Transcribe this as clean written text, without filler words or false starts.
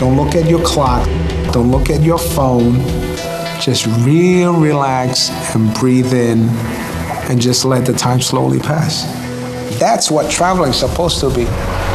Don't look at your clock. Don't look at your phone. Just relax and breathe in and just let the time slowly pass. That's what traveling is supposed to be.